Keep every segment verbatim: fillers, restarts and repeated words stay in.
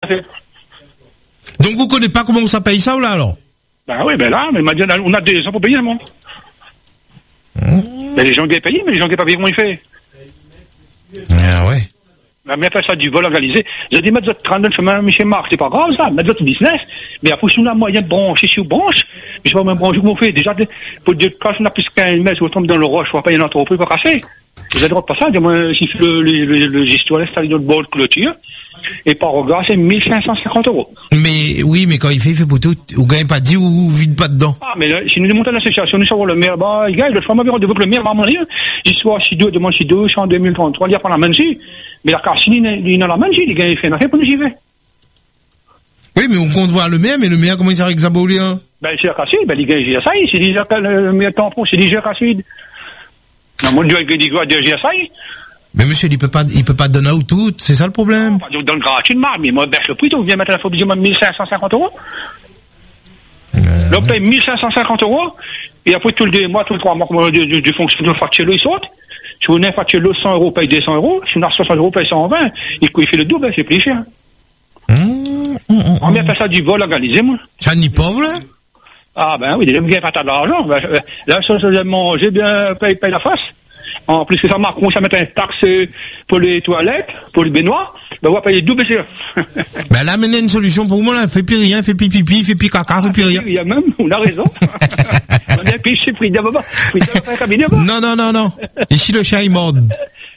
fait. Donc vous connaissez pas comment ça paye ça ou là alors? Ben oui, ben là, mais m'a dit, on a des gens pour payer le monde. Mmh. Ben les gens qui payent, mais les gens qui pas payé, comment ils font? Ah ouais. La mère fait ça du vol organisé. J'ai dit, mettre votre train de chemin, Michel Marc, c'est pas grave, ça, mettre votre business. Mais après, si on a moyen de brancher sur branche, je sais pas même brancher comment on fait. Déjà, pour dire, quand on a plus qu'un mètre, on tombe dans le roche, on va pas y aller entreprise, pas casser. Vous avez droit de pas ça, dis-moi, si le, le, le, le gestionnaire installe notre bord de clôture, et par regard, c'est mille cinq cent cinquante euros. Mais, oui, mais quand il fait, il fait pour tout, vous gagnez pas dit ou vous vide pas dedans. Ah, mais là, si nous démontons l'association, nous savons le maire, bah, il gagne, le fois, moi, rendez-vous que le maire m'a demandé, il soit si deux, demande si deux, en deux mille trente-trois, il y a pas la main dessus. Mais la Cassine, il n'a la main dessus, il gagne, il fait une affaire pour nous j'y vais. Oui, mais on compte voir le maire, mais le maire, comment il s'arrête que ça boule, hein? Ben, c'est la Cassine, ben, il gagne, j'ai ça, c'est déjà, le maire tampon, c'est déjà Cassine. Non, mon Dieu, il gagne, il déjà ça, mais monsieur, il peut pas, il peut pas donner au tout, c'est ça le problème. Non, dans le gratuitement, mais moi, baisse le prix, on vient mettre la phobie, mille cinq cent cinquante euros. Euh... Là, on paye mille cinq cent cinquante euros, et après, tous les mois, tous les trois mois, du, du, du fonctionnement de facture, il saute. Si vous avez facture cent euros, paye deux cents euros. Si on a soixante euros, paye cent vingt. Il, il fait le double, c'est plus cher. Mmh, mmh, mmh. On vient faire ça du vol organisé, moi. Ça n'est pauvre, là? Ah, ben oui, déjà, vous gagnez pas de l'argent. Ben, là, ça, ça, manger bien, paye, paye la face. En plus que ça, Macron, ça met un taxe pour les toilettes, pour les baignoires, ben on va payer double cher. Ben là, maintenant, une solution pour moi, là, fait plus rien, fait plus pipi, fait plus caca, fait plus rien. Il y a même, on a raison. On a plus, c'est pris d'abord. Non, non, non, non. Ici, le chien, il morde.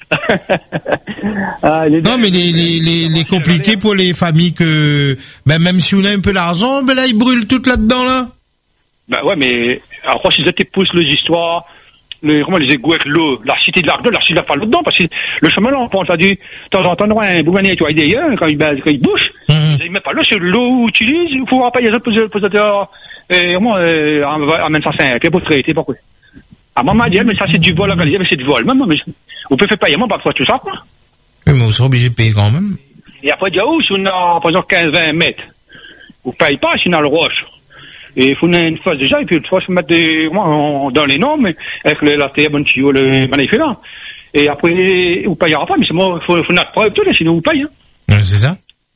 Ah, non, mais les, les, les, les compliqués pour les familles que, ben, même si on a un peu d'argent, ben là, ils brûlent tout là-dedans, là. Ben ouais, mais, alors, si c'était pousse les histoires, les, comment, les égouts avec l'eau, la cité de l'Arc, la cité n'a pas l'eau dedans, parce que le chemin là, on pense à du, de temps en temps, on aura un bouganier, tu vois, d'ailleurs, quand il, quand il bouche, mmh. il met pas l'eau, c'est l'eau utilise, il faut pas y aller pour posateurs, et moi, euh, amène ça cinq, pour traiter, pourquoi? À maman dit, mais ça c'est du vol organisé, mais c'est du vol, même, mais, vous pouvez faire payer, moi, parfois, tout ça, quoi. Oui, mais vous serez obligé de payer quand même. Et après, il y a où, si on a, par exemple, quinze vingt mètres, vous payez pas, si on a le roche. Et il faut une phase déjà, et puis une fois, se mettre des, dans les normes, avec le, la terre, bon tuyau, le manifeste là. Et après, vous payez pas, mais c'est moi, il faut, faut notre preuve, tout, là, sinon vous payez, hein. Ouais, c'est ça.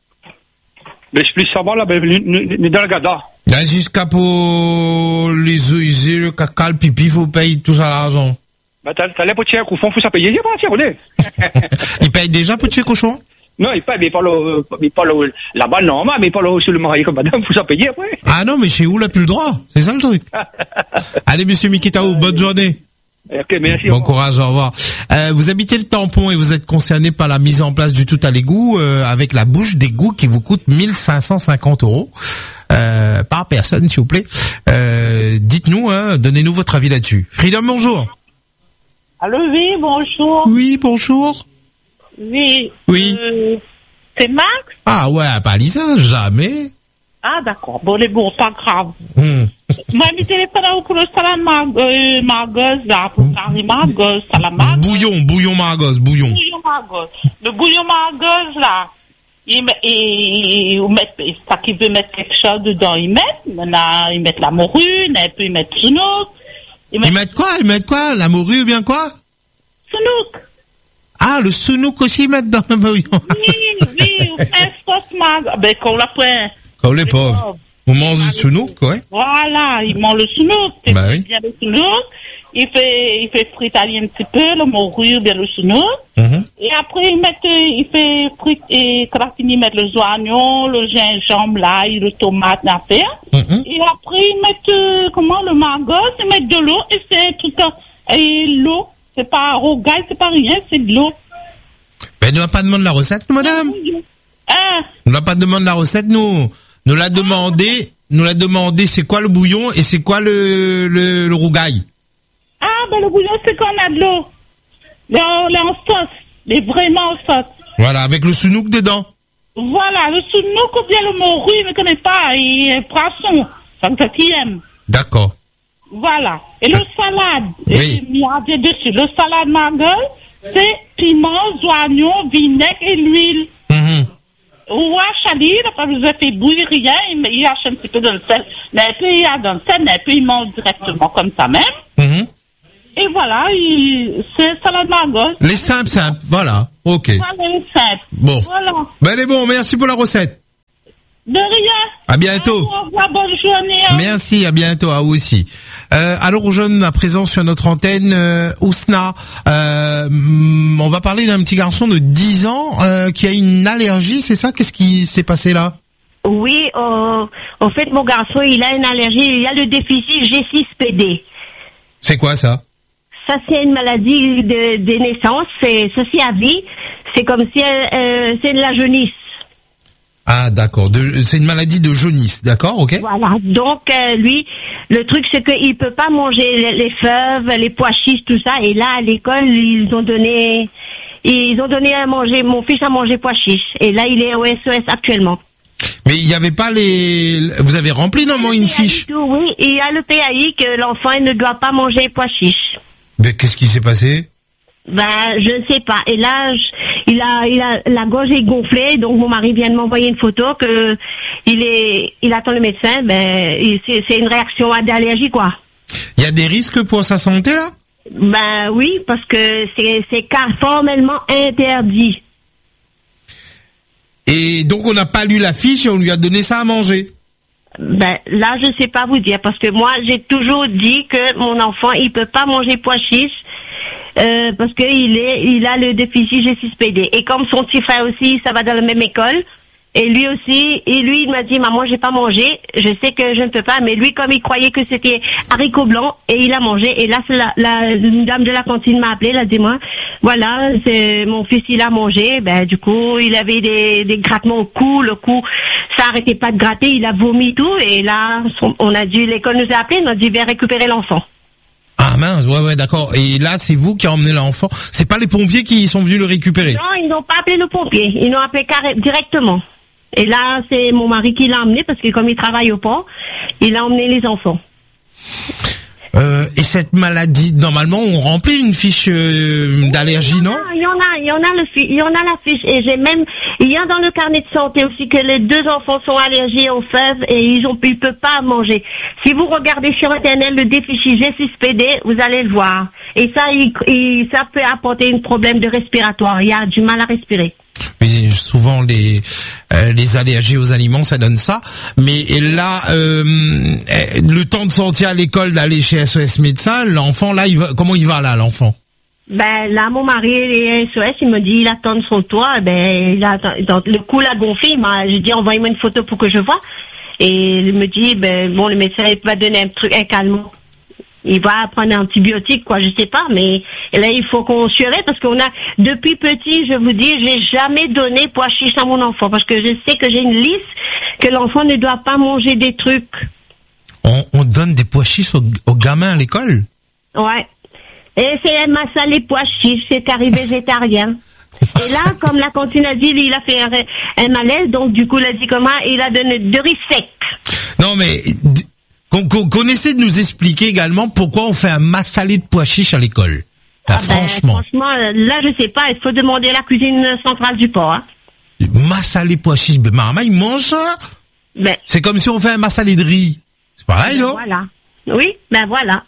Mais je plus savoir, là, ben, dans le gada. Là, jusqu'à pour les œufs, le caca, le pipi, faut payer tout ça l'argent. Bah, t'as, t'as l'air pour tirer au fond, faut ça payer, il y a pas, tiens, vous voulez. Il paye déjà pour tirer cochon? Non, il paye, mais pas le, mais pas le, là-bas, normal, mais pas le, sur le marié comme madame, faut ça payer après. Ah non, mais chez vous, là, plus le droit. C'est ça le truc. Allez, monsieur Mikitao, bonne journée. Ok, merci. Bon courage, au revoir. Euh, vous habitez le Tampon et vous êtes concerné par la mise en place du tout à l'égout, euh, avec la bouche d'égout qui vous coûte mille cinq cent cinquante euros. Euh, par personne, s'il vous plaît. Euh, dites-nous, hein, donnez-nous votre avis là-dessus. Freedom, bonjour. Allô, oui, bonjour. Oui, bonjour. Oui. Oui. Euh, c'est Max? Ah ouais, pas Lisa, jamais. Ah, d'accord. Bon, les bon, pas grave. Mmh. Moi, mes téléphones pour le salade euh, margoz, là, pour Paris margoz, salade margoz. Bouillon, bouillon margoz, bouillon. Bouillon margoz. Le bouillon margoz, là, ils mettent, ils, ils mettent, ça qui veut mettre quelque chose dedans, ils mettent, maintenant, ils mettent la morue, et puis ils mettent sounouk. Ils mettent, ils mettent quoi? Ils mettent quoi? La morue ou bien quoi? Sounouk. Ah, le sounouk aussi, ils mettent dans le bouillon. Oui, oui, ou fait sauce margoz. Ben, qu'on l'a fait. Comme les pauvres. On mange du sounouk, ouais. Voilà, il mange le sounouk. Bah oui. Bien le sounouk. Il fait, il fait fritailler un petit peu, le morue, bien le sounouk. Mm-hmm. Et après, il met, il fait frit, et quand il finit, il met le oignons, le gingembre, l'ail, le tomate, l'affaire. Mm-hmm. Et après, il met, euh, comment, le margoz, il met de l'eau, et c'est tout le temps, et l'eau, c'est pas rogaille, c'est pas rien, c'est de l'eau. Ben, nous n'a pas demandé la recette, madame. Hein? Nous n'a pas demandé la recette, nous. Nous l'a demandé, nous l'a demandé, c'est quoi le bouillon et c'est quoi le, le, le rougail? Ah, ben, le bouillon, c'est qu'on a de l'eau. Là, là, en sauce. Mais vraiment en sauce. Voilà, avec le sounouk dedans. Voilà, le sounouk ou bien le morue, il ne connaît pas, et poisson. C'est ça qu'il aime. D'accord. Voilà. Et le salade, oui. Il y a bien dessus. Le salade margoz, c'est piment, oignons, vinaigre et l'huile. Mm-hmm. Ou à Chali, après vous avez fait bouillir rien, il, il achète un petit peu dans le sel, mais puis il y a dans le sel, mais puis il mange directement comme ça même. Mm-hmm. Et voilà, il, c'est salade margoz. Les simples, simples, voilà, ok. Voilà, les simples. Bon. Voilà. Ben, elle est bon, merci pour la recette. De rien. À bientôt. Au revoir, bonne journée. Hein. Merci, à bientôt, à vous aussi. Euh, alors, jeunes, à présent sur notre antenne, euh, Ousna, euh, on va parler d'un petit garçon de dix ans euh, qui a une allergie, c'est ça? Qu'est-ce qui s'est passé là? Oui, euh, en fait, mon garçon, il a une allergie, il a le déficit G six P D. C'est quoi ça? Ça, c'est une maladie de, de naissance, c'est ceci à vie, c'est comme si euh, c'est de la jaunisse. Ah, d'accord. De, c'est une maladie de jaunisse, d'accord, ok. Voilà. Donc euh, lui, le truc c'est qu'il peut pas manger les, les fèves, les pois chiches, tout ça. Et là, à l'école, ils ont donné, ils ont donné à manger. Mon fils a mangé pois chiches. Et là, il est au S O S actuellement. Mais il n'y avait pas les. Vous avez rempli normalement une fiche. Tout, oui, il y a le P A I que l'enfant il ne doit pas manger pois chiches. Mais qu'est-ce qui s'est passé? Ben, je ne sais pas. Et là, je, il a, il a, la gorge est gonflée, donc mon mari vient de m'envoyer une photo que il est, il attend le médecin. Ben, il, c'est, c'est une réaction à d'allergie, quoi. Il y a des risques pour sa santé là? Ben oui, parce que c'est, c'est car formellement interdit. Et donc on n'a pas lu la fiche et on lui a donné ça à manger. Ben là, je sais pas vous dire parce que moi, j'ai toujours dit que mon enfant, il peut pas manger pois chiches. Euh, parce que il est, il a le déficit G six P D. Et comme son petit frère aussi, ça va dans la même école. Et lui aussi, et lui, il m'a dit, maman, j'ai pas mangé. Je sais que je ne peux pas, mais lui, comme il croyait que c'était haricots blancs, et il a mangé. Et là, c'est la, la, une dame de la cantine m'a appelé, elle a dit, moi, voilà, c'est, mon fils, il a mangé. Ben, du coup, il avait des, des grattements au cou, le cou, ça arrêtait pas de gratter, il a vomi tout. Et là, son, on a dû, l'école nous a appelé, on a dit, viens récupérer l'enfant. Ah mince, ouais, ouais, d'accord. Et là, c'est vous qui a emmené l'enfant. C'est pas les pompiers qui sont venus le récupérer? Non, ils n'ont pas appelé le pompier. Ils l'ont appelé carré, directement. Et là, c'est mon mari qui l'a emmené parce que comme il travaille au port, il a emmené les enfants. Euh, et cette maladie, normalement, on remplit une fiche euh, d'allergie, non? Il y en a, il y en a le, il y en a la fiche. Et j'ai même, il y a dans le carnet de santé aussi que les deux enfants sont allergiques aux fèves et ils ont, ils peuvent pas manger. Si vous regardez sur Internet le déficit G six P D, vous allez le voir. Et ça, il, il, ça peut apporter un problème de respiratoire. Il y a du mal à respirer. Oui, souvent les euh, les allergies aux aliments, ça donne ça. Mais là, euh, le temps de sortir à l'école, d'aller chez S O S médecin, l'enfant là, il va, comment il va là, l'enfant? Ben là, mon mari est S O S, il me dit il attend son toit. Ben il attend, le cou l'a gonflé. Il m'a, j'ai dit envoyez-moi une photo pour que je vois. Et il me dit ben bon, le médecin il va donner un truc, un calmant. Il va prendre un antibiotique, quoi, je sais pas, mais là, il faut qu'on surveille parce qu'on a, depuis petit, je vous dis, j'ai jamais donné pois chiches à mon enfant parce que je sais que j'ai une liste que l'enfant ne doit pas manger des trucs. On, on donne des pois chiches aux, aux gamins à l'école? Ouais. Et c'est un massalé pois chiches, c'est un végétarien. Et là, comme la cantine a dit, il a fait un, un malaise, donc du coup, il a dit comment, il a donné de riz sec. Non, mais... Qu'on, qu'on, qu'on essaie de nous expliquer également pourquoi on fait un massalé de pois chiches à l'école. Là, ah ben, franchement. Franchement, là, je sais pas, il faut demander à la cuisine centrale du port. Hein. Massalé pois chiches, ben, maman, il mange ça? Ben. C'est comme si on fait un massalé de riz. C'est pareil, ben non? Voilà. Oui, ben voilà.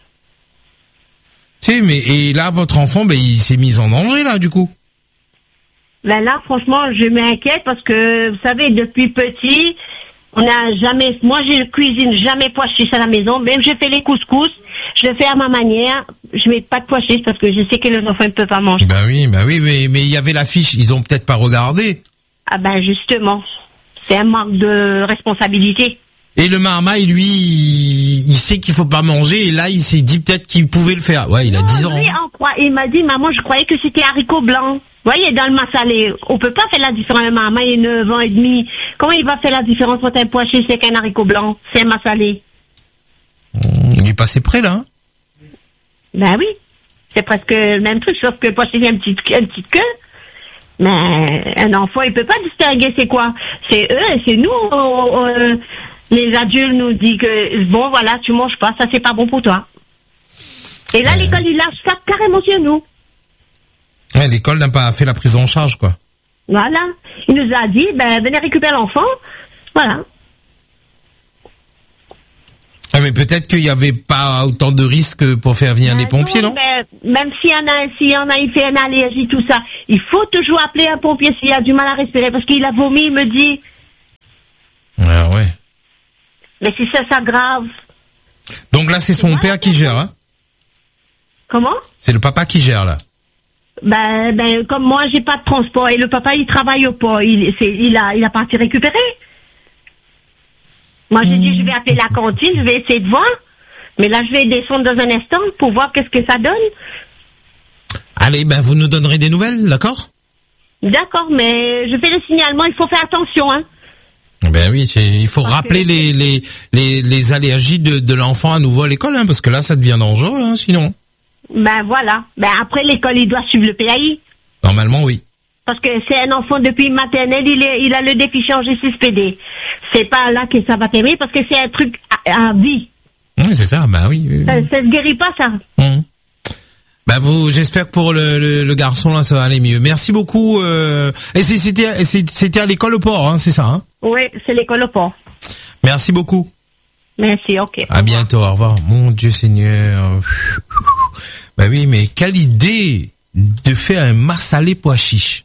Si, mais, et là, votre enfant, ben, il s'est mis en danger, là, du coup. Ben là, franchement, je m'inquiète parce que, vous savez, depuis petit, on n'a jamais, moi je cuisine jamais pois chiches à la maison, même je fais les couscous, je le fais à ma manière, je mets pas de pois chiches parce que je sais que les enfants ne peuvent pas manger. Ben oui, ben oui, mais, mais il y avait l'affiche, ils ont peut-être pas regardé. Ah ben justement, c'est un manque de responsabilité. Et le marmaille, lui, il, il sait qu'il faut pas manger, et là, il s'est dit peut-être qu'il pouvait le faire. Ouais, il a non, dix ans. Lui, on croit, il m'a dit, maman, je croyais que c'était haricots blancs. Vous voyez, dans le massalé, on peut pas faire la différence. Maman, il est neuf ans et demi. Comment il va faire la différence entre un pois chiche et un haricot blanc? C'est un massalé. Il est passé près, là. Hein? Ben oui. C'est presque le même truc, sauf que le pois chiche a une petite, une petite queue. Mais un enfant, il peut pas distinguer c'est quoi. C'est eux, c'est nous. On, on, les adultes nous disent que, bon, voilà, tu manges pas, ça c'est pas bon pour toi. Et là, euh... l'école, il lâche ça carrément sur nous. Ouais, l'école n'a pas fait la prise en charge, quoi. Voilà. Il nous a dit, ben, venez récupérer l'enfant. Voilà. Ah, mais peut-être qu'il n'y avait pas autant de risques pour faire venir ben les pompiers, non, non mais même s'il y en a, s'il y en a, il fait une allergie, tout ça, il faut toujours appeler un pompier s'il a du mal à respirer, parce qu'il a vomi, il me dit. Ah ouais. Mais si ça s'aggrave... Donc là, c'est son père qui gère, hein? Comment? C'est le papa qui gère, là. Ben, ben, comme moi, j'ai pas de transport et le papa, il travaille au port. Il, c'est, il a, il a parti récupérer. Moi, j'ai mmh. dit, je vais appeler la cantine, je vais essayer de voir. Mais là, je vais descendre dans un instant pour voir qu'est-ce que ça donne. Allez, ben, vous nous donnerez des nouvelles, d'accord? D'accord, mais je fais le signalement, il faut faire attention, hein. Ben oui, c'est, il faut parce rappeler que... les, les, les, les allergies de, de l'enfant à nouveau à l'école, hein, parce que là, ça devient dangereux, hein, sinon. Ben voilà. Ben après, l'école, il doit suivre le P A I. Normalement, oui. Parce que c'est un enfant depuis maternelle, il, est, il a le déficient G six P D. C'est pas là que ça va terminer, parce que c'est un truc à, à vie. Oui, c'est ça, ben oui. oui. Ça, ça se guérit pas, ça. Mmh. Ben vous, j'espère que pour le, le, le garçon, là, ça va aller mieux. Merci beaucoup. Euh... Et c'est, c'était, c'était à l'école au port, hein, c'est ça, hein? Oui, c'est l'école au port. Merci beaucoup. Merci, ok. À bientôt, au revoir. Mon Dieu Seigneur. Ben oui, mais quelle idée de faire un massalé pois chiche.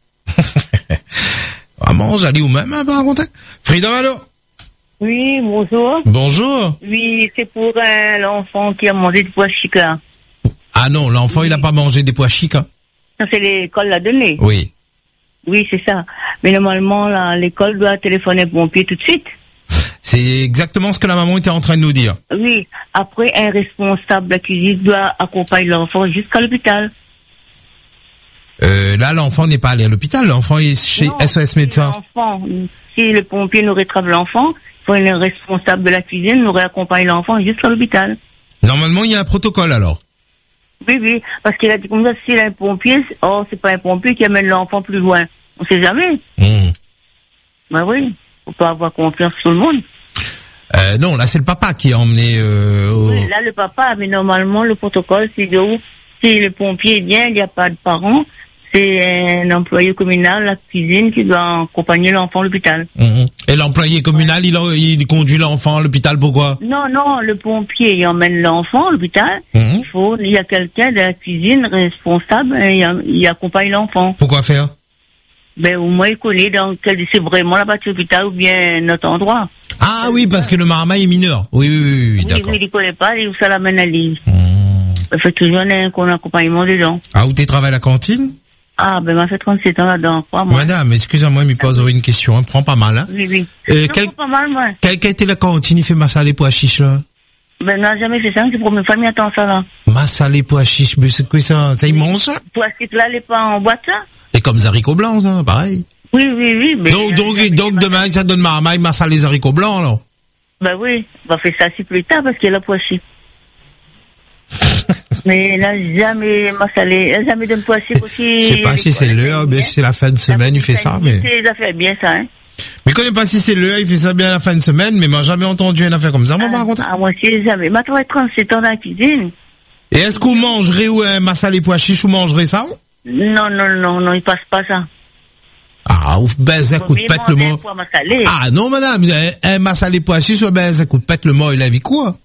Vraiment, j'allais où même, hein, par contre. Frida Malo. Oui, bonjour. Bonjour. Oui, c'est pour euh, l'enfant qui a mangé du pois chic. Hein. Ah non, l'enfant, oui. Il n'a pas mangé des pois chics. Hein. Ça, c'est l'école l'a donné. Oui. Oui, c'est ça. Mais normalement, là, l'école doit téléphoner au pompier tout de suite. C'est exactement ce que la maman était en train de nous dire. Oui. Après, un responsable de la cuisine doit accompagner l'enfant jusqu'à l'hôpital. Euh, là, l'enfant n'est pas allé à l'hôpital. L'enfant est chez non, S O S Médecins. L'enfant, si le pompier nous rétrave l'enfant, il faut un responsable de la cuisine nous réaccompagne l'enfant jusqu'à l'hôpital. Normalement, il y a un protocole alors. Oui, oui, parce qu'il a dit comme ça, s'il a un pompier, oh, c'est pas un pompier qui amène l'enfant plus loin. On sait jamais. Mmh. Ben oui, faut pas avoir confiance sur le monde. Euh, non, là, c'est le papa qui a emmené... Euh, au... Oui, là, le papa, mais normalement, le protocole, c'est de où, si le pompier vient, il n'y a pas de parents, c'est un employé communal, la cuisine, qui doit accompagner l'enfant à l'hôpital. Mmh. Et l'employé communal, il, a, il conduit l'enfant à l'hôpital, pourquoi? Non, non, le pompier, il emmène l'enfant à l'hôpital. Mmh. Il faut, il y a quelqu'un de la cuisine responsable, et il, il accompagne l'enfant. Pourquoi faire? Ben, au moins, il connaît dans quel, c'est vraiment la partie hôpital ou bien notre endroit. Ah oui, parce que le marmaille est mineur. Oui, oui, oui, oui, oui d'accord. Oui, il ne connaît pas, et où ça l'amène à l'île. Mmh. Il fait toujours un, un accompagnement des gens. Ah, où tu travailles à la cantine? Ah, ben, m'a fait trente-sept ans là-dedans, crois moi. Madame, excusez-moi, il me pose une question, hein. Prends pas mal, hein. Oui, oui. Euh, non, quel, pas mal, moi. Quelle quel était la cantine, il fait massalé pois chiche, là? Ben, n'a jamais fait ça, c'est pour mes familles, attends ça, là. Massalé pois chiche, mais c'est quoi ça? Ça, il mange ça? Pois chiche, là, les pas en boîte, là? Et comme les haricots blancs, ça, pareil. Oui, oui, oui, mais. Donc, donc, donc, demain, ça donne marmaille, massalé les haricots blancs, alors. Ben oui, on va faire ça aussi plus tard, parce qu'il y a la pois chiche. Mais là, jamais massalé, jamais de pois chiche aussi. Je sais pas si c'est l'heure, mais si c'est la fin de semaine, il fait ça, mais. Il a fait bien ça, hein. Mais je connais pas si c'est l'heure, il fait ça bien la fin de semaine, mais moi, jamais entendu une affaire comme ça, moi, par contre. Ah, moi aussi, jamais. Ma travaille trente-sept ans dans la cuisine. Et est-ce que vous mangerez ou un massalé pois chiche ou mangerez ça? Non, non, non, non, il passe pas ça. Ah, ouf, ben, ça coûte pète le mot. Ah, non, madame, un, un massalé pois chiche, ben, ça coûte pète le mot, il a vu quoi?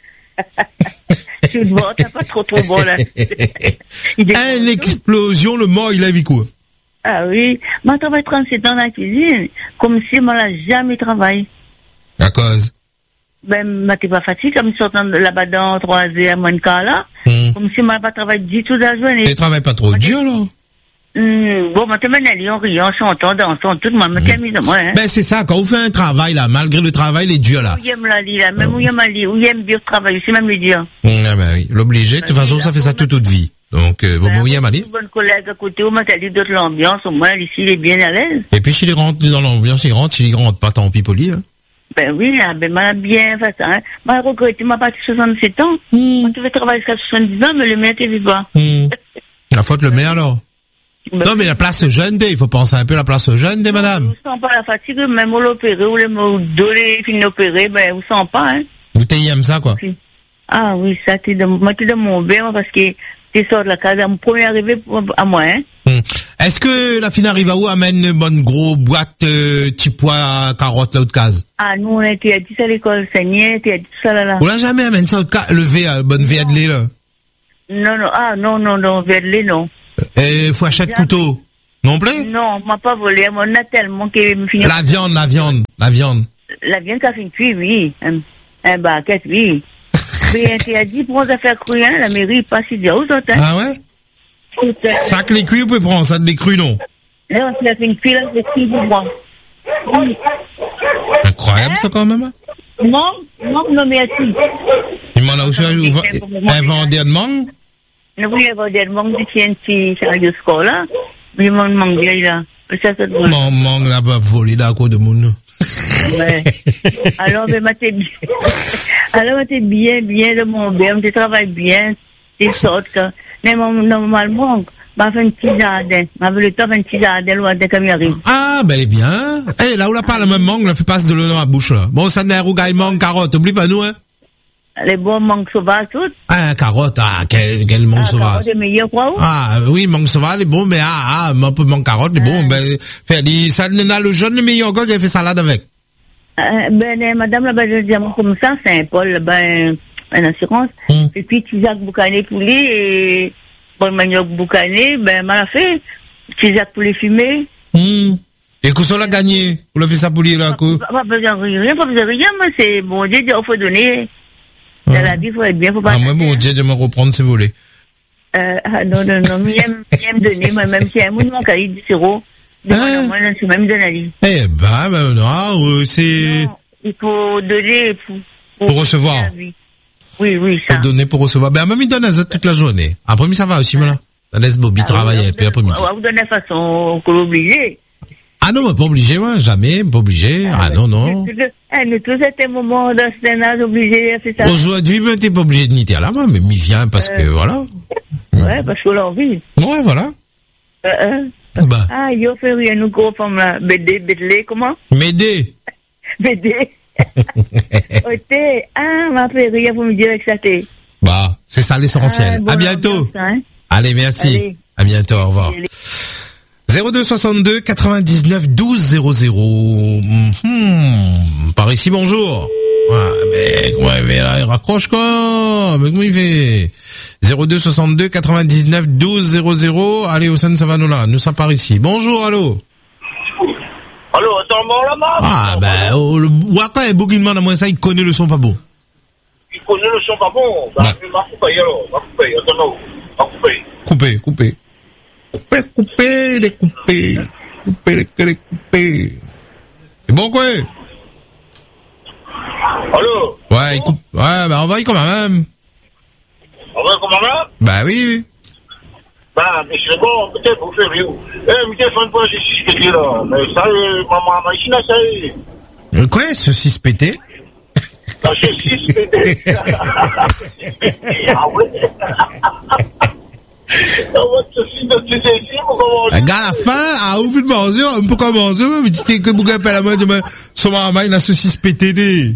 Tu vois, t'as pas trop trop bon, là. Une explosion, le mot, il a vu quoi? Ah oui, moi, je travaille trente-sept ans dans la cuisine, comme si moi, là, jamais travaillé. À cause? Ben, moi, t'es pas fatigué, comme sortant de là-bas dans trois heures, moins de quart, là. Mm. Comme si moi, je pas travaillé du tout la journée. Tu travailles pas trop dur, là? Mmh, bon, moi, tu m'en allais en riant, chantant, dansant, tout le monde me t'amuse de moi, hein. Ben, c'est ça, quand vous faites un travail, là, malgré le travail, il est dur, là. Où il aime la lit, là, même où il aime la lit, où il aime bien travailler, c'est même le dur. Mmh, ah ben oui, l'obligé, de toute façon, ça fait ça toute toute vie. Donc, euh, bon, où il aime aller. Une bonne collègue à côté, où m'a dit d'autres l'ambiance, au moins, ici, il est bien à l'aise. Et puis, s'il rentre dans l'ambiance, il rentre, s'il rentre pas, tant pis pour lui, hein. Ben oui, ah, ben, m'a bien fait ça, hein. M'a regretté, m'a pas soixante-sept ans. Mmh. Moi, tu veux travailler jusqu'à soixante-dix ans, mais le maire, t'es vivant. Mmh. La faute, le maire, alors. Ben, non, mais la place jeune, il faut penser un peu à la place jeune, des madame. Vous sent pas la fatigue, même au l'opérer, ou les dos, les fins d'opérer, ben, vous sent pas, hein. Vous t'aimez ça, quoi. Ah oui, ça, t'es de, moi, t'es de mon bien, parce que t'es sorti de la case, à mon premier arrivé à moi, hein. Hum. Est-ce que la fine arrive à où amène une bonne gros boîte, euh, petit pois, carottes, là, haute case? Ah, nous, on était à dix à l'école, Seigneur, t'es à dix ça, là, là. On l'a jamais amène ça, le V, bonne V de lait, là. Non, non, ah, non, non, non, V de lait, non. Et faut acheter couteau. Non plus? Non, on m'a pas volé, on a tellement que me finit. La viande, la viande, la viande. la viande qu'a fait cuire, oui. Un, un barquette, oui. Mais interdit pour les affaires crues, hein, la mairie passe dire aux autres. Hein. Ah ouais? Ça que les cuits, vous pouvez prendre, ça de les crus, non? Là, on a fait une cuire, là, c'est cuit pour moi. Incroyable, ça, quand même. Non, non, non, merci. Il m'en a aussi un vendeur de mangue? Non, oui, un vendeur de mangue, c'est un petit sérieux score, là. Mais il m'en manque, là. Ça, ça doit... Mon mangue, là, va voler d'accord de monde. Ouais. Alors, ben, ma t'es bien. Alors, ma t'es bien, bien de mon bien, tu travailles bien, tu sortes, mais normalement, m'a fait un petit jardin. M'a fait le temps, un petit jardin, loin de comme il arrive. Ah, ben, elle est bien. Eh, là où la parle, le même mangue, là, fait passer de l'eau dans la bouche, là. Bon, ça n'est rougaille, mangue, carotte, oublie pas nous, hein. Les bons mangues sauvages, toutes. Ah, carotte, ah, quel, quel mangue ah, sauvage. C'est meilleur, quoi. Ah, oui, mangue sauvage, est bon, mais ah, ah, un peu mangue carotte, est bon, ah. Ben, fait, ça n'a le jeune, le meilleur encore, qui a fait salade avec. Euh, ben, madame, là, ben, je dis, comme ça, Saint-Paul, ben, une assurance. Mm. Et puis, Tisac Boucané poulet et, bon, manioc Boucané, ben, mal fait. Tisac poulet fumé. Mm. Et que ça l'a gagné? Vous l'avez fait ça poulet, là, quoi? Pas besoin de rien, pas besoin de rien, mais c'est, bon Dieu, il faut donner. Dans la vie, il faut être bien, faut pas. Ah, moi, bon Dieu, je vais me reprendre ses volets. Euh, ah, non, non, non, mais j'aime, j'aime donner, moi, même si un mot de mon cahier du zéro. Hein? Moi, je suis même de la vie. Eh ben, ben, non, c'est... Non, il faut donner pour... Pour, pour recevoir. Oui, oui, ça. Pour donner, pour recevoir. Ben, même il donne à toute la journée. Après, ça va aussi, voilà. Ça laisse Bobby ah, travailler, oui, puis après-midi. On va vous donner de façon qu'on l'oblige. Ah non, mais pas obligé, moi, jamais, pas obligé. Ah, ah non, non. Nous tous, c'était un moment dans ce âge obligé, c'est ça. Aujourd'hui, ben, t'es pas obligé de nier à la main, mais m'y vient parce euh, que, voilà. Ouais, parce qu'on a envie. Ouais, voilà. Euh, euh. Bah. Ah, il fait rien, nous, gros femmes là. Bédé, Bédé, comment? Médé. Bédé. Ok. Ah, ma férie, vous me dire que ça t'est. Bah, c'est ça l'essentiel. Ah, bon, à bientôt. Ça, hein? Allez, merci. Allez. À bientôt, au revoir. Allez. zéro deux soixante-deux quatre-vingt-dix-neuf douze zéro zéro. Hum, par ici, bonjour. Ouais, mais comment il fait là? Il raccroche quoi? Mais comment il fait? zéro deux soixante-deux quatre-vingt-dix-neuf douze zéro zéro. Allez, Hossein Savanola, nous sommes par ici. Bonjour, allô? Allô, attends, bon là-bas? Ah, ben, oh, le Waka est beaucoup de monde à moins ça, il connaît le son pas bon. Il connaît le son pas bon? Bah, il va couper, alors. Va couper, attends, va couper. Couper, couper. Couper, couper, les couper. Couper, les, les couper. C'est bon, quoi? Allô? Ouais, il coupe. Ouais, bah, on va y quand même. On va comment là? Bah oui. Bah, mais c'est bon, peut-être vous faites rien. Eh, mais t'es fan pas de six pété là. Mais ça, maman, machine à ça y est. Quoi, ce six pété? Ah, c'est six pété. Ah ouais. Regarde la fin, à ouf de manger, on peut commencer, mais tu t'es que vous appelez la main de ma, son maman, il a ce six pété.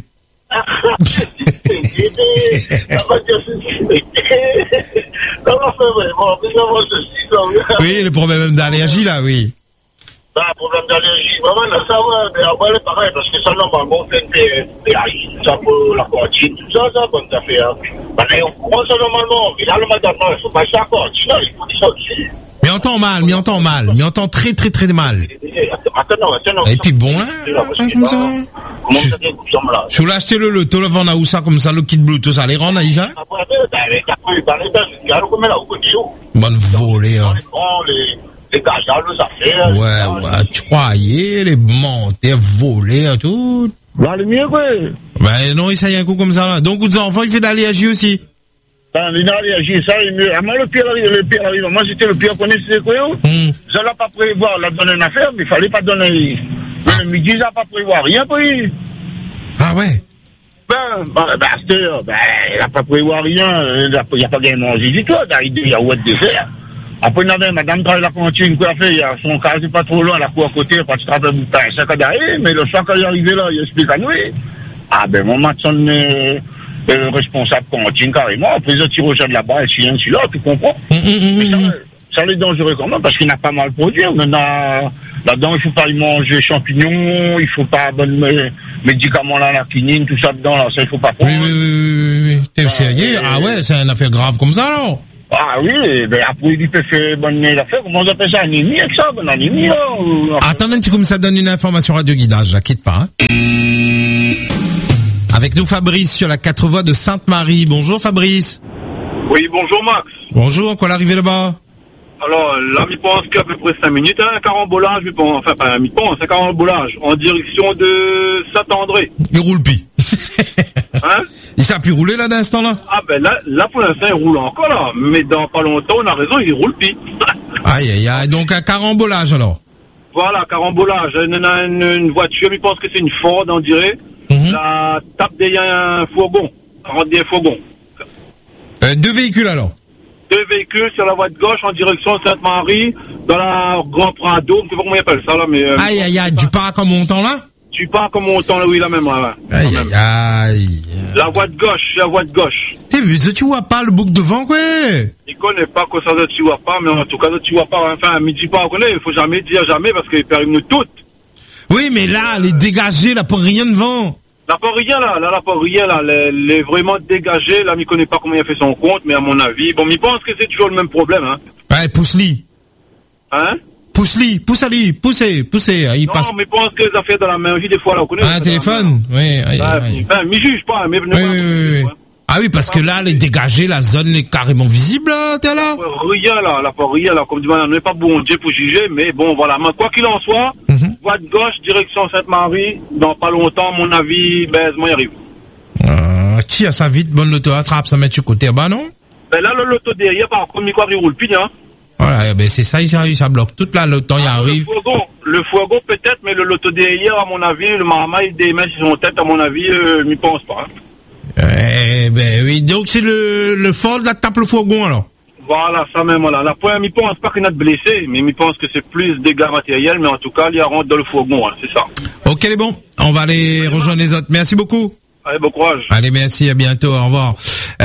Oui, le problème même d'allergie, là, oui. Ben, problème d'allergie, vraiment, là, ça va, mais après, c'est pareil, parce que ça, normalement, on fait une P H I, tout ça, pour la cantine, tout ça, ça, comme ça fait, hein. Ben, on comprend ça normalement, mais là, le matin, il faut pas ça, quoi, sinon, il faut dire ça dessus. Mais entend mal, mais entend mal, mais entend très, très, très mal. Attends, attends. Et puis bon, hein, comme ça. Comment ça dit, comme ça, là? Je voulais acheter le loto, le vendre à où ça, comme ça, le kit Bluetooth, ça les rend, Aïcha? Bonne volée, hein. Les gageages, les affaires. Ouais, ouais, tu croyais, les menteurs, volés, tout. Bah, le mieux, quoi. Ben, non, il s'agit un coup comme ça, là. Donc, aux enfants, il fait d'allergie aussi. Ben, il a allergie, ça, il mieux. Moi, le pire arrive, le pire arrive. Moi, c'était le pire qu'on est, quoi, mm. Je n'ai pas prévoir, la donner une affaire, mais il fallait pas donner. Mais le midi, il n'a pas prévoir rien pour lui. Ah ouais? Ben, ben, ben, ben, il n'a pas prévoir rien. Il n'y a pas gagné manger du tout. Il y a ouette de faire. Après, il y avait madame travaille la cantine, quoi, fait, son cas, c'est pas trop loin, la cour à côté, parce que tu te rappelles, un sac à d'arrêt, mais le soir, quand il est arrivé là, il explique à nous. Ah, ben, mon matson est euh, responsable cantine, carrément. Après, ils ont tiré au chat de là-bas, et celui-là, celui-là, tu comprends? Mm, mm, mais ça, mm. ça est dangereux quand même, parce qu'il n'a pas mal produit. Maintenant, là-dedans, il faut pas y manger champignons, il faut pas bon médicaments là, la quinine, tout ça dedans, là, ça, il faut pas prendre. Oui, oui, oui, oui, oui. T'es sérieux? Ah ouais, c'est une affaire grave comme ça, alors? Ah oui, ben après il peut faire bonne affaire, comment on appelle ça, anémie avec ça, bonne anémie là ou... Attends un petit coup, ça donne une information radio guidage, là, quitte pas, hein. Avec nous Fabrice sur la quatre voies de Sainte-Marie. Bonjour Fabrice. Oui, bonjour Max. Bonjour, quoi l'arrivée là-bas? Alors là, je pense qu'à peu près cinq minutes, un carambolage, je pense, enfin pas un mi-pense, un carambolage en direction de Saint-André. Il roule pis. Hein? Il s'est pu rouler là d'instant là? Ah ben là, là pour l'instant il roule encore là, mais dans pas longtemps on a raison, il roule pis. Aïe aïe aïe, donc un carambolage alors. Voilà, carambolage, une, une, une voiture, je pense que c'est une Ford on dirait, Mm-hmm. la tape derrière un fourgon, rentre derrière un fourgon. Euh, deux véhicules alors? Deux véhicules sur la voie de gauche en direction de Sainte-Marie, dans la Grand Prado, je sais pas comment ils appellent ça là, mais... Euh, Aïe aïe aïe, tu pars comme montant là? Tu pars comme montant là, oui, là même, là. Aïe aïe aïe. La voie de gauche, la voie de gauche. Eh, mais ça, tu vois pas le bouc devant, quoi? Il connaît pas que ça, tu vois pas, mais en tout cas, tu vois pas, enfin, il dit pas, on connaît, il faut jamais dire jamais parce qu'il perd nous toutes. Oui, mais là, les dégagés, là, pour rien devant. Là, pas rien, là, là, là, pas rien, là, les, les vraiment dégagés, là, il connaît pas comment il a fait son compte, mais à mon avis, bon, il pense que c'est toujours le même problème, hein. Ouais, pousse-li. Hein? Pousse-li, pousse-li, poussez, poussez, il non, passe. mais il pense que les affaires dans la main, des fois, là, on connaît. Ah, un téléphone? Oui, aïe, Enfin, aïe. enfin, mais juge pas, mais ne Oui, oui, oui, oui. Ah oui, parce que là, les dégagés, la zone est carrément visible, là, t'es là? Rien, là, là, pas rien, là, comme dit, on n'est pas bon Dieu pour juger, mais bon, voilà, mais quoi qu'il en soit, Mm-hmm. voie de gauche, direction Sainte-Marie, dans pas longtemps, à mon avis, ben, moi, y arrive. Ah, qui a ça vite, bonne l'auto attrape, ça met sur côté, bah non? Ben là, le loto derrière, par contre, quoi, il roule pile, hein. Voilà, ben c'est ça, ça, ça bloque toute la, le temps, il Ah, arrive. Le fourgon, le fourgon peut-être, mais le loto derrière, à mon avis, le marama, il démet sur son tête, à mon avis, euh, je n'y pense pas. Hein. Eh ben oui, donc c'est le, le fort de la tape le fourgon, alors. Voilà, ça même, voilà. La pointe, je pense pas qu'il y en a de blessés, mais je pense que c'est plus dégâts matériels, mais en tout cas, il y a rentre dans le fourgon, hein, c'est ça. Ok, les bons, on va aller rejoindre les autres. Merci beaucoup. Allez, bon courage. Allez, merci, à bientôt, au revoir.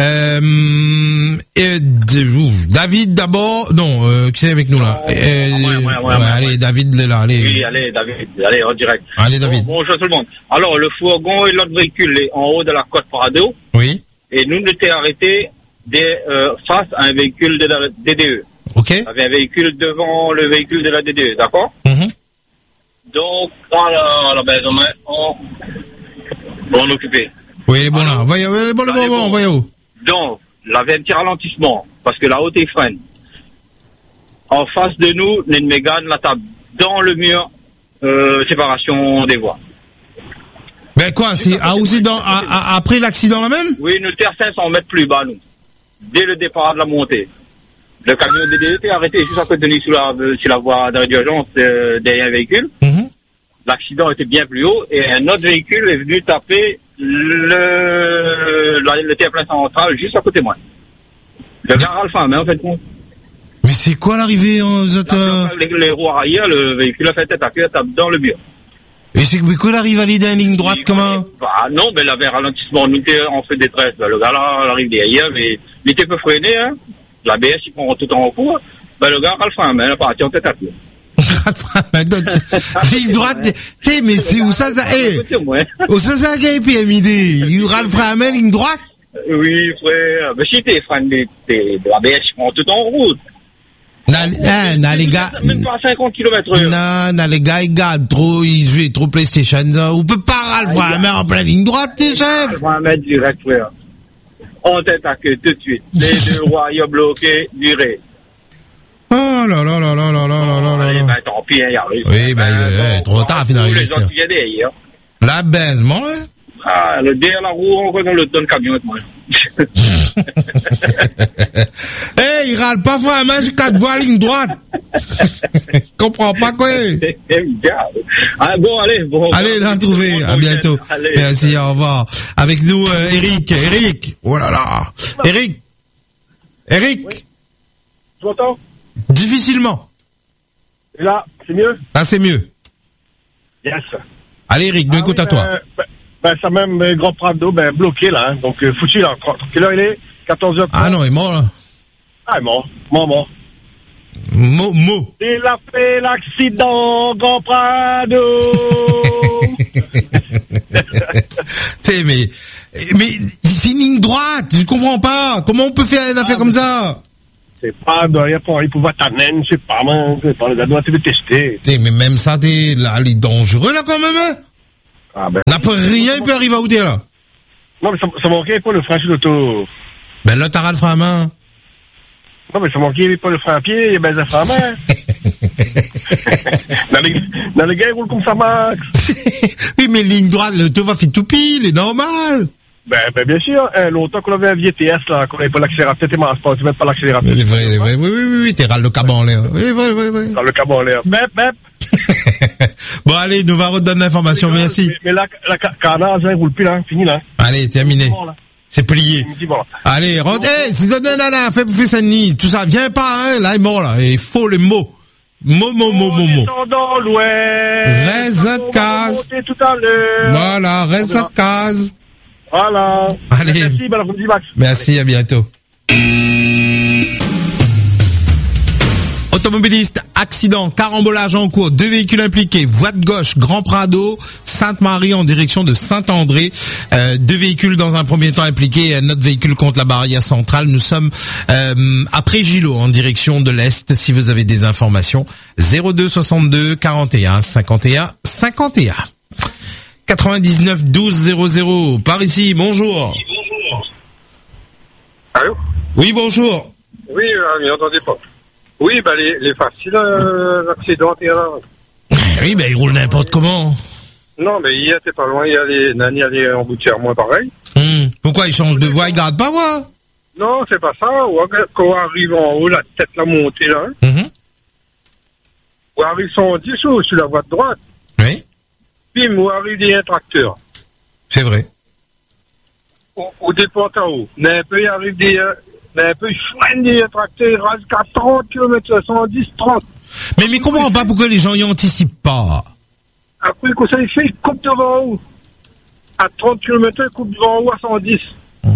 Euh, et, David d'abord, non, euh, qui c'est avec nous là? Oh, euh, ouais, ouais, ouais, ouais, allez, ouais. David, est là, allez. Oui, allez, David, allez, en direct. Allez, David. Bon, bonjour tout le monde. Alors, le fourgon et l'autre véhicule est en haut de la côte Prado, Oui. et nous, nous étions arrêtés des, euh, face à un véhicule de la D D E. Ok. Il y avait un véhicule devant le véhicule de la D D E, d'accord? Mm-hmm. Donc, à la maison, on, on occupé. Oui, il est bon là. Voyez, voyez, bon, le bon, bon, voyez où? Donc, il avait un petit ralentissement, parce que la haute est freine. En face de nous, il y a une mégane, la table dans le mur, euh, séparation des voies. Ben quoi, c'est ah, aussi dans, à, à, après l'accident là même? Oui, nous étions cinq cents mètres plus bas, nous. Dès le départ de la montée. Le camion D D E était arrêté juste à côté de nous sur la, sur la voie d'arrêt d'urgence euh, derrière un véhicule. Mm-hmm. L'accident était bien plus haut et un autre véhicule est venu taper le, le, le terre-plein central juste à côté de moi. Le gars Alpha, mais en fait, bon. Mais c'est quoi l'arrivée aux autres? Euh... Les, les roues arrière, le véhicule a fait tête à queue, tape dans le mur. Et c'est mais quoi l'arrive à l'idée en ligne droite, comment? Bah non, mais il avait un ralentissement, nous était en fait détresse. Ben, le gars là, il arrive derrière, mais il était peu freiné, hein. La B S, il prend tout en cours. Ben, le gars Alpha, mais il a parti en tête à queue. Ligne droite, tu sais, mais c'est où ça, ça, eh, où ça, ça, qu'il y a P M I D? Il y aura le frein à main, ligne droite? Oui, frère. Mais si t'es frein de la B S, il prend tout en route. Non, non, les gars. Même pas à cinquante kilomètres heure. Non, non, les gars, ils gardent trop, ils jouent trop PlayStation, ça. On peut pas râler le frein à main en pleine ligne droite, t'es chef. Le frein à main direct, frère. En tête à queue, tout de suite. Les deux royaux bloqués, durés. Oh là là là là là là là là là. Eh ben, tant pis, il y a rien. Oui, ben, euh, trop tard, finalement. Les gens qui viennent derrière. La baise, mon, là. Ah, le derrière la roue, on connaît le don camion, moi. Eh, il râle pas frein à main jusqu'à te voir ligne droite. Comprends pas quoi. Ah, bon, allez, bon. Allez, l'a trouvé. À bientôt. Allez. Merci, au revoir. Avec nous, euh, Eric. Eric. Oh là là. Eric. Eric. Oui. Tu m'entends? Difficilement. Et là, c'est mieux? Ah, c'est mieux. Yes. Allez, Eric, nous ah, écoute oui, à toi. Ben, ben, ben ça même, euh, Grand Prado, ben, bloqué, là, hein, donc, euh, foutu, là. Quelle heure il est? quatorze heures trente. Ah non, il est mort, là. Ah, il est mort. Mort, mort. Mot, mot. Il a fait l'accident, Grand Prado. T'es, mais, mais, c'est une ligne droite. Je comprends pas. Comment on peut faire une affaire ah, comme ça? C'est pas de rien pour aller pouvoir t'amener, c'est pas, man. C'est pas, le gars doit te tester. T'es, mais même ça, t'es, là, il est dangereux, là, quand même, hein? Ah, ben. N'a pas rien, il peut arriver à où t'es, là. Non, mais ça, ça manquait pas le frein sur l'auto. Ben là, t'auras le frein à main. Non, mais ça manquait pas le frein à pied, ben le frein à main. dans, les, dans les gars, ils roulent comme ça, Max. Oui, mais ligne droite, l'auto va faire tout pile, c'est normal. Ben, ben, bien sûr, hein, longtemps qu'on avait un vieux T S, là, qu'on n'avait pas l'accélérateur, t'es marre pas, tu mets pas l'accélérateur. Oui, oui, oui, oui, oui, oui, t'es râle le câble en l'air. Oui, oui, oui, oui. Dans le câble en l'air. Bep, bep. Bon, allez, nous va redonner l'information, mais, merci. Mais, mais là, la carnage, hein, roule plus, là, fini, là. Allez, terminé. Bon, c'est plié. Bon. Allez, rentre, eh, si ça donne là, fait pouffer sa nuit, tout ça, viens pas, hein, là, il est mort, là, il faut les mots. Mots, mots, mots, mots, mots. Dans l'ouest. Reste à case. Tout à l'heure. Voilà, reste à case. Voilà. Allez. Merci, ben, je vous dis, Max. Merci, à bientôt. Automobiliste, accident, carambolage en cours, deux véhicules impliqués, voie de gauche, Grand Prado, Sainte-Marie en direction de Saint-André, euh, deux véhicules dans un premier temps impliqués, notre véhicule contre la barrière centrale. Nous sommes euh, après Gillot en direction de l'Est. Si vous avez des informations, zéro deux soixante-deux quarante et un cinquante et un cinquante et un. quatre-vingt-dix-neuf douze zéro zéro, par ici, bonjour. Allô? Oui, bonjour. Oui, euh, mais entendez pas. Oui, bah les, les faciles euh, accidentaires. Oui, ben bah, ils roulent n'importe comment. Non, mais hier, t'es pas loin, il y a les Nani allaient en boutière, moi pareil. Hum. Pourquoi ils changent de voie, ils gardent pas voie? Non, c'est pas ça. Quand on arrive en haut, la tête la montée là, hein, mm-hmm. on arrive cent dix ou sur la voie de droite. Oui. Bim, on arrive des tracteurs. C'est vrai. Au, au dépôt en haut. Mais un peu, il arrive des... Euh, mais un peu, il freine des tracteurs, il rase qu'à trente kilomètres, cent dix, trente. Mais, mais comprends pas pourquoi les gens y anticipent pas. Après, quand ça, il fait, il coupe devant haut. À trente kilomètres, il coupe devant haut à cent dix. Oh.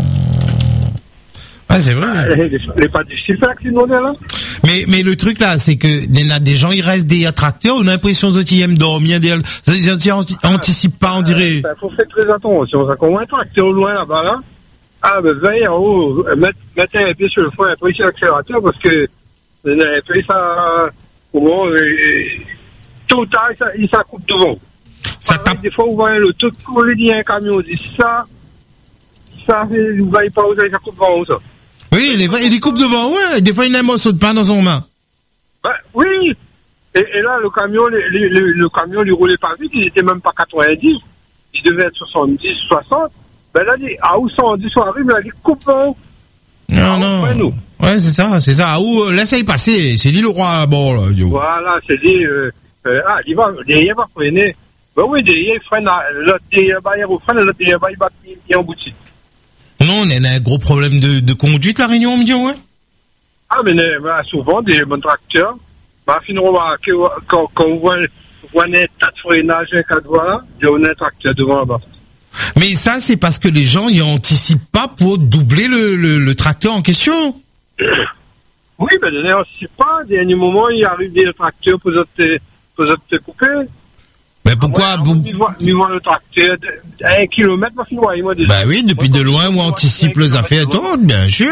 Ah, c'est vrai. Il n'est pas difficile faire accident là. Mais, mais le truc là, c'est que il y a des gens, ils restent des tracteurs, on a l'impression qu'ils aiment dormir, des, ils anticipent pas, on dirait. Il faut faire très attention. Ça commence un tracteur loin là-bas, là. Ah, ben, veille en haut, mettez un pied sur le frein, après sur l'accélérateur, parce que, après, ça, bon, tout le temps, ça, il ça coupe devant. Ça tape. Des fois, vous voyez le tout collé d'un camion, on dit ça, ça, vous ne voyez pas, vous avez ça coupe devant, ça. Oui, il les, il coupe devant, ouais, des fois, il a un morceau de pain dans son main. Ben, oui. Et, et là, le camion, le, le, le camion, il roulait pas vite, il était même pas quatre-vingt-dix, il devait être soixante-dix, soixante. Ben là, à où cent dix, on arrive, là, il coupe en haut. Non, non. Ouais, c'est ça, c'est ça. À où, laissez-y passer. C'est dit le roi, bon, là, yo. Voilà, c'est dit, euh, euh, ah, il va, derrière, il va freiner. Ben oui, derrière, il freine, l'autre derrière, il va freiner, l'autre derrière, il va, il est en boutique. Non, on a un gros problème de, de conduite, la Réunion, on me dit, ouais. Ah, mais, ben, souvent, des bons tracteurs, ben, finalement, quand, quand on voit, on voit un tas de freinage, un quatre voies, il y a un tracteur devant là-bas. Mais ça, c'est parce que les gens y anticipent pas pour doubler le, le, le tracteur en question. Oui, ben, ils n'anticipent pas. À dernier moment, il arrive des tracteurs pour te, pour te couper. Mais pourquoi? Moi, ils voient le tracteur à un kilomètre, moi, je vois, moi, déjà. Bah oui, depuis moi, de loin, on anticipe les affaires d'autres, bien sûr.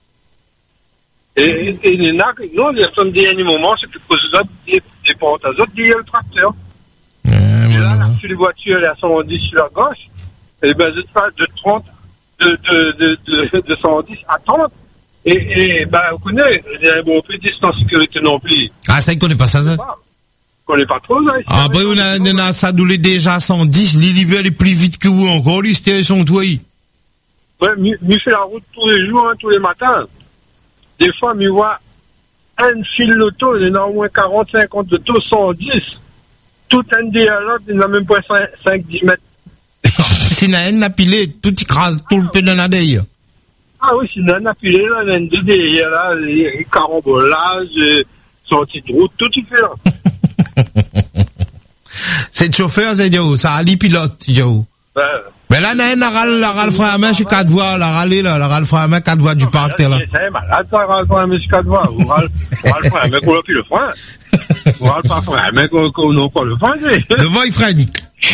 Et, et, et, non, il y a un dernier moment, c'est que pour les autres, des portes, les autres, il y a le tracteur. Euh, et là, là, sur les voitures, elle est à cent dix sur la gauche. Et ben, je passe de trente, de, de, de, de, de cent dix à trente. Et, et, ben, vous connaissez, il y a un bon peu de distance sécurité non plus. Ah, ça, il connaît pas ça, ça. Il connaît pas trop, ça. Ah, ben, on a, on a ça doulé déjà à cent dix, l'hiver est plus vite que vous encore, lui, c'était son toit. Ouais, mieux fait la route tous les jours, hein, tous les matins. Des fois, il voit un fil l'auto, il y en a au moins quarante, cinquante de taux, cent dix. Tout un dialogue, il n'a même pas cinq dix mètres. Si n'a un napilé, tout écrase, tout le pédanadeille. Ah oui, si n'a un napilé, là, il y a un derrière, là, les carambolages, sortie de route, tout y fait, là. C'est le chauffeur, c'est Joe, ça allie pilote, Joe. Ben. Mais là, n'a un, la râle, la râle frein à main chez quatre voies, la râle, là, la râle frein à main, quatre voies du parc, là. C'est malade, ça, râle frein à main chez quatre voies. Ou râle frein à main qu'on a plus le frein. Ou râle pas frein à main qu'on n'a pas le frein, c'est. Devant, il freine.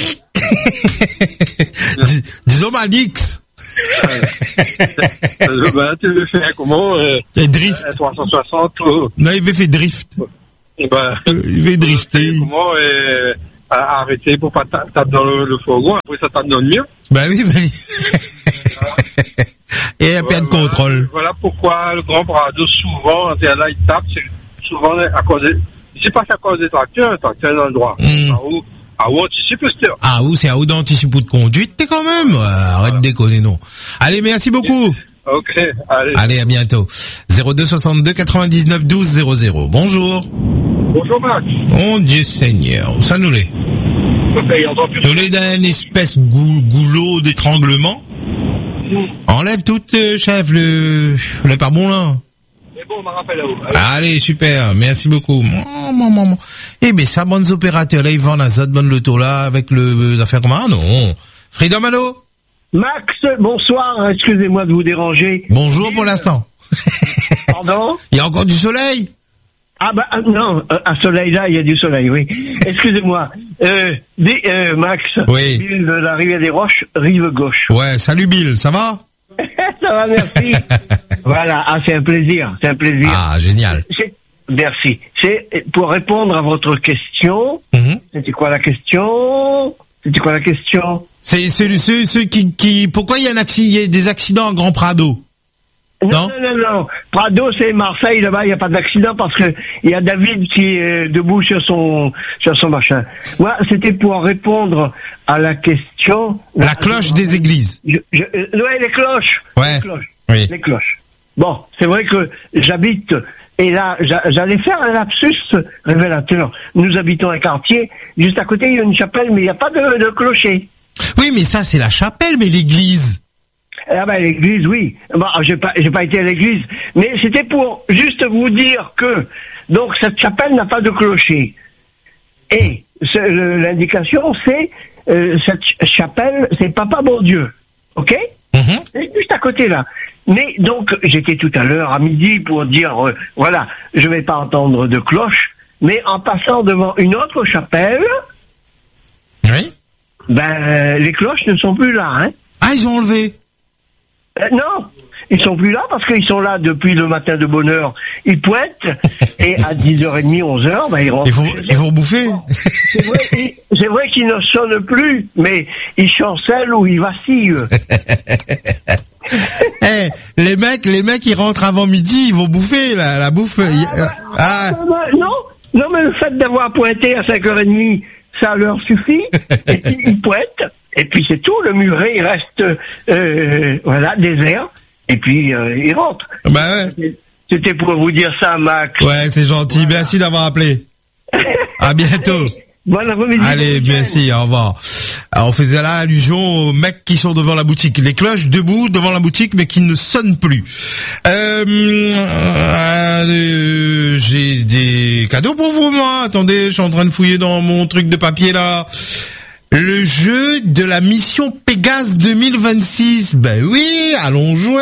Dis, disons ma Nix. Ben, tu veux faire comment? Euh, drift. Un trois cent soixante. Euh, non, il veut faire drift. Ben, il veut drifter. Comment, euh, à arrêter pour pas ta- taper dans le, le fourgon, après ça tape dans le mur. Bah oui, bah oui. Et il n'y a pas de contrôle. Voilà pourquoi le grand Prado, souvent, quand là, il tape, c'est souvent à cause des... C'est pas à cause des tracteurs, le tracteur est dans le droit. Mm. À où, à où anticipe, c'est Ah, ou c'est à où d'anticipe de conduite, t'es quand même. Ouais, arrête de déconner, non. Allez, merci beaucoup. Ok, allez. Allez, à bientôt. zéro deux soixante-deux quatre-vingt-dix-neuf douze zéro zéro. Bonjour. Bonjour, Max. Mon Dieu Seigneur, ça nous l'est. Nous l'est d'un espèce gou- goulot d'étranglement. Enlève tout, euh, chef, le, le pas bon là. C'est bon, on m'en rappelle là-haut. Allez, super, merci beaucoup. Mouah, mouah, mouah, mouah. Eh ben, ça, bonnes opérateurs, là, ils vendent la zone, bonne loto, là, avec le, l'affaire comment? Ah, non. Freedom, allô? Max, bonsoir, excusez-moi de vous déranger. Bonjour pour l'instant. Pardon? Il y a encore du soleil? Ah bah euh, non, euh, à soleil là, il y a du soleil, oui. Excusez-moi. Euh, dis, euh, Max, Oui. Bill de la rivière des Roches, rive gauche. Ouais, salut Bill, ça va? Ça va, merci. Voilà, ah, c'est un plaisir, c'est un plaisir. Ah, génial. C'est- Merci. C'est pour répondre à votre question. Mhm. C'était quoi la question? C'était quoi la question? C'est, c'est, c'est, c'est qui, qui, pourquoi il y a un accident, il y a des accidents à Grand Prado? Non, Non non, non, non. Prado, c'est Marseille, là-bas, il n'y a pas d'accident parce que il y a David qui est debout sur son, sur son machin. Moi, c'était pour répondre à la question. La cloche des églises. Je, je, euh, ouais, les cloches. Ouais. Les cloches. Oui. Les cloches. Bon, c'est vrai que j'habite, et là, j'a- j'allais faire un lapsus révélateur. Nous habitons un quartier, juste à côté, il y a une chapelle, mais il n'y a pas de, de clocher. Oui, mais ça, c'est la chapelle, mais l'église. Ah ben l'église, oui. Bon, j'ai pas, j'ai pas été à l'église, mais c'était pour juste vous dire que donc cette chapelle n'a pas de clocher. Et c'est- le- l'indication, c'est euh, cette ch- chapelle, c'est Papa Bon Dieu, ok? Mhm. C'est juste à côté là. Mais donc j'étais tout à l'heure à midi pour dire euh, voilà, je vais pas entendre de cloche, mais en passant devant une autre chapelle, Oui. ben les cloches ne sont plus là, hein? Ah, ils ont enlevé. Euh, non, ils sont plus là parce qu'ils sont là depuis le matin de bonne heure. Ils pointent et à dix heures trente, onze heures, ben ils rentrent. Ils vont, ils vont bouffer. C'est vrai, ils- c'est vrai qu'ils ne sonnent plus, mais ils chancellent ou ils vacillent. Eh, les mecs, les mecs, ils rentrent avant midi, ils vont bouffer, la, la bouffe. il- euh, ah. Ah, ben, non, non, mais le fait d'avoir pointé à cinq heures trente, ça leur suffit. Et puis ils pointent, et puis c'est tout. Le muret, il reste, euh, voilà, désert. Et puis euh, ils rentrent. Bah ouais. C'était pour vous dire ça, Max. Ouais, c'est gentil. Merci d'avoir appelé. À bientôt. Bon après-midi. Allez, merci, au revoir. Alors, on faisait là allusion aux mecs qui sont devant la boutique. Les cloches debout devant la boutique, mais qui ne sonnent plus. Euh, euh, j'ai des cadeaux pour vous, moi. Attendez, je suis en train de fouiller dans mon truc de papier, là. Le jeu de la mission Pégase deux mille vingt-six. Ben oui, allons jouer.